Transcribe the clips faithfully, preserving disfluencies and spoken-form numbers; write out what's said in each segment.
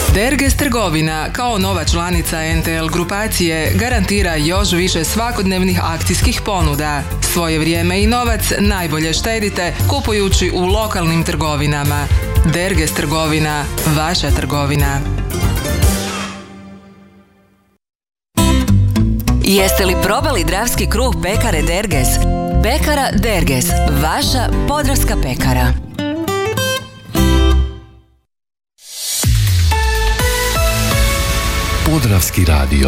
Derges trgovina kao nova članica en te el grupacije garantira još više svakodnevnih akcijskih ponuda. Svoje vrijeme i novac najbolje štedite kupujući u lokalnim trgovinama. Derges trgovina, vaša trgovina. Jeste li probali dravski kruh pekare Derges? Pekara Derges, vaša podravska pekara. Podravski radio.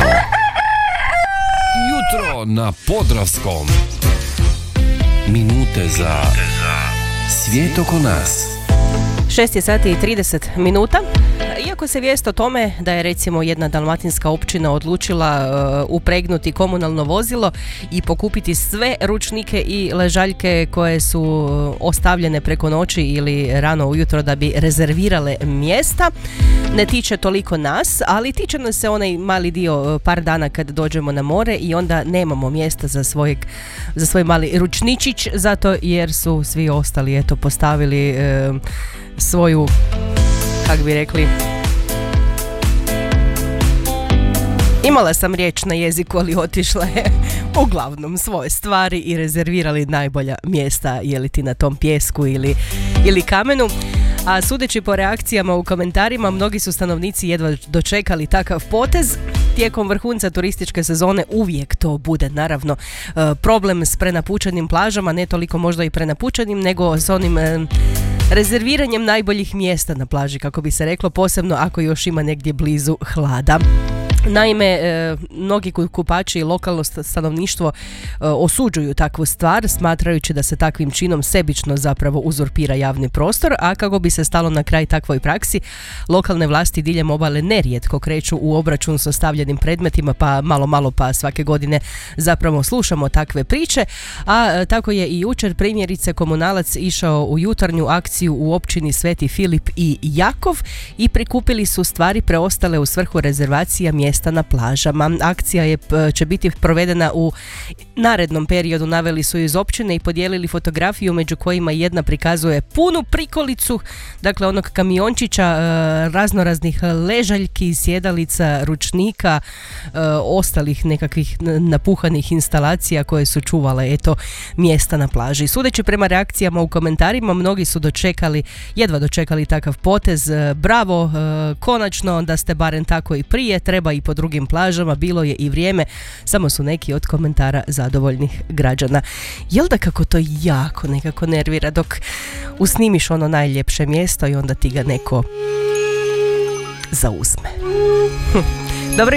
Jutro na Podravskom. Minute za svijet oko nas. šest je sati i trideset minuta. Iako se vijest o tome da je recimo jedna dalmatinska općina odlučila uh, upregnuti komunalno vozilo i pokupiti sve ručnike i ležaljke koje su ostavljene preko noći ili rano ujutro da bi rezervirale mjesta, ne tiče toliko nas, ali tiče nas se onaj mali dio par dana kad dođemo na more i onda nemamo mjesta za, svojeg, za svoj mali ručničić, zato jer su svi ostali eto postavili uh, svoju, kak bi rekli, imala sam riječ na jeziku, ali otišla je, uglavnom svoje stvari i rezervirali najbolja mjesta, je li ti na tom pijesku ili, ili kamenu. A sudeći po reakcijama u komentarima, mnogi su stanovnici jedva dočekali takav potez. Tijekom vrhunca turističke sezone uvijek to bude naravno problem s prenapučenim plažama, ne toliko možda i prenapučenim, nego s onim rezerviranjem najboljih mjesta na plaži, kako bi se reklo, posebno ako još ima negdje blizu hlada. Naime, e, mnogi kupači i lokalno stanovništvo e, osuđuju takvu stvar, smatrajući da se takvim činom sebično zapravo uzurpira javni prostor, a kako bi se stalo na kraj takvoj praksi, lokalne vlasti diljem obale nerijetko kreću u obračun s ostavljenim predmetima, pa malo malo pa svake godine zapravo slušamo takve priče, a e, tako je i jučer primjerice komunalac išao u jutarnju akciju u općini Sveti Filip i Jakov i prikupili su stvari preostale u svrhu rezervacija mjesta na plažama. Akcija je, će biti provedena u narednom periodu, naveli su iz općine i podijelili fotografiju među kojima jedna prikazuje punu prikolicu, dakle onog kamiončića, raznoraznih ležaljki, sjedalica, ručnika, ostalih nekakvih napuhanih instalacija koje su čuvale eto mjesta na plaži. Sudeći prema reakcijama u komentarima, mnogi su dočekali, jedva dočekali takav potez. Bravo, konačno da ste barem tako i prije, treba i po drugim plažama, bilo je i vrijeme, samo su neki od komentara zadovoljnih građana. Jel da kako to jako nekako nervira dok usnimiš ono najljepše mjesto i onda ti ga neko zauzme. Hm.